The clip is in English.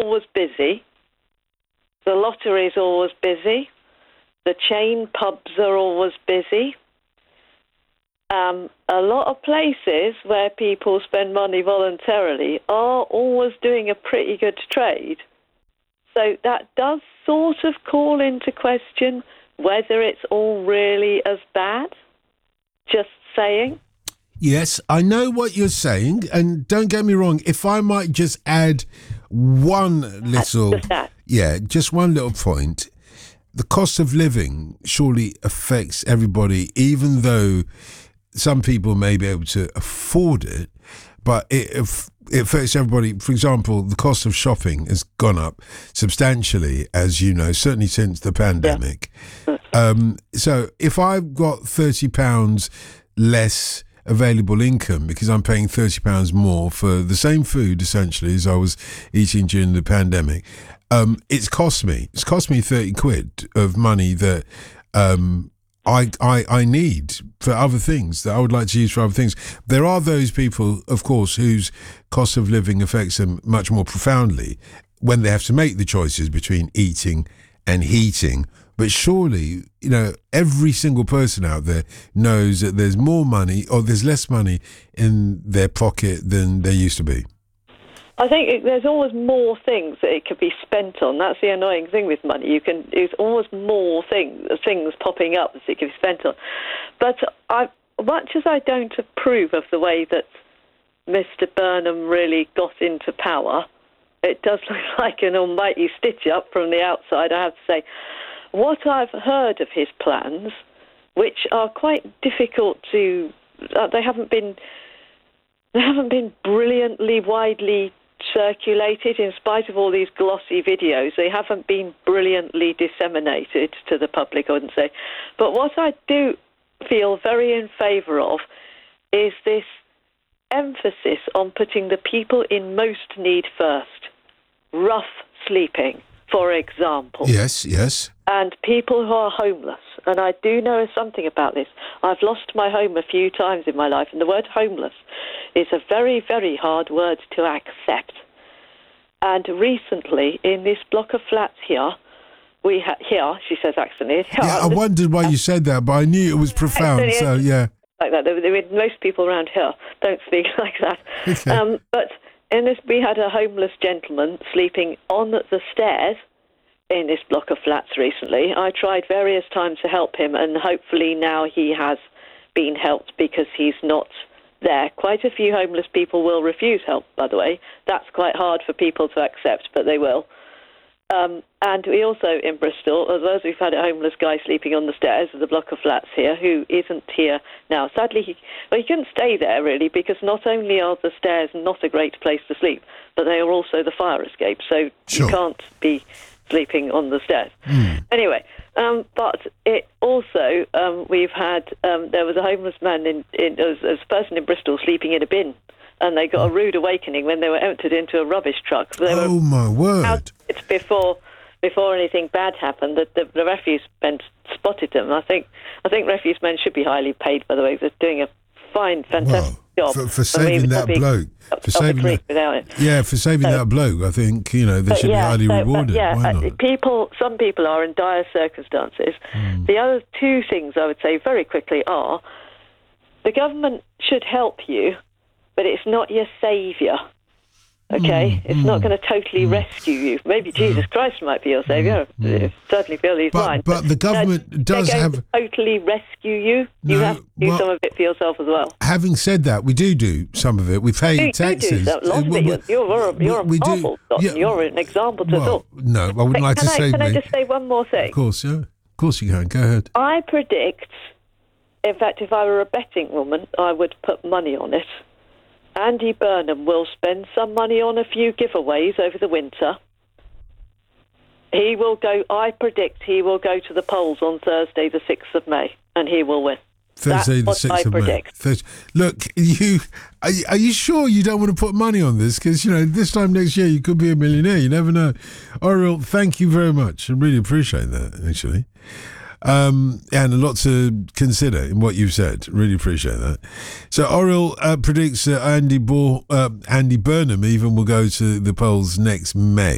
always busy. The lottery's always busy. The chain pubs are always busy. A lot of places where people spend money voluntarily are always doing a pretty good trade. So that does sort of call into question whether it's all really as bad. Just saying. Yes, I know what you're saying, and don't get me wrong, if I might just add one little... just one little point. The cost of living surely affects everybody, even though some people may be able to afford it, but it affects everybody. For example, the cost of shopping has gone up substantially, as you know, certainly since the pandemic. Yeah. So if I've got £30 less available income because I'm paying £30 more for the same food, essentially, as I was eating during the pandemic, it's cost me 30 quid of money that I need for other things that I would like to use for other things. There are those people, of course, whose cost of living affects them much more profoundly when they have to make the choices between eating and heating. But surely, you know, every single person out there knows that there's more money or there's less money in their pocket than there used to be. I think there's always more things that it could be spent on. That's the annoying thing with money. There's always more things popping up that it can be spent on. But much as I don't approve of the way that Mr. Burnham really got into power, it does look like an almighty stitch-up from the outside, I have to say. What I've heard of his plans, which are quite difficult to... They haven't been brilliantly widely circulated, in spite of all these glossy videos. They haven't been brilliantly disseminated to the public, I wouldn't say. But what I do feel very in favour of is this emphasis on putting the people in most need first. Rough sleeping, for example. Yes. And people who are homeless. And I do know something about this. I've lost my home a few times in my life, and the word homeless is a very, very hard word to accept. And recently, in this block of flats here, she says accidentally. Yeah, I wondered why you said that, but I knew it was profound, so yeah. Like that. Most people around here don't speak like that. Okay. But in this, we had a homeless gentleman sleeping on the stairs in this block of flats recently. I tried various times to help him, and hopefully now he has been helped because he's not there. Quite a few homeless people will refuse help, by the way. That's quite hard for people to accept, but they will. And we also, in Bristol, although we've had a homeless guy sleeping on the stairs of the block of flats here, who isn't here now. Sadly, he couldn't stay there, really, because not only are the stairs not a great place to sleep, but they are also the fire escape, so Sure. You can't be sleeping on the stairs. Anyway, but it also, we've had, there was a homeless man, there was a person in Bristol sleeping in a bin, and they got a rude awakening when they were emptied into a rubbish truck. Oh, my word. It's before anything bad happened, that the refuse men spotted them. I think refuse men should be highly paid, by the way. They're doing a fine, fantastic job. For saving that bloke. For saving that bloke, I think, they should be highly rewarded. Why not? Some people are in dire circumstances. The other two things I would say very quickly are, the government should help you, but it's not your saviour. Okay? It's not going to totally rescue you. Maybe Jesus Christ might be your saviour. I certainly feel he's mine. But the government does have... to totally rescue you. You have to do some of it for yourself as well. Having said that, we do some of it. We pay taxes. You do a lot of it. You're a marvel, Dotton. You're an example to talk. No, I wouldn't like to say... Can I just say one more thing? Of course, yeah. Of course you can. Go ahead. I predict, in fact, if I were a betting woman, I would put money on it. Andy Burnham will spend some money on a few giveaways over the winter. I predict he will go to the polls on Thursday, the 6th of May, and he will win. Thursday, the 6th of May. Look, are you sure you don't want to put money on this? Because, this time next year you could be a millionaire. You never know. Oriel, thank you very much. I really appreciate that, actually. And a lot to consider in what you've said. Really appreciate that. So Oriel predicts Andy Burnham even will go to the polls next May.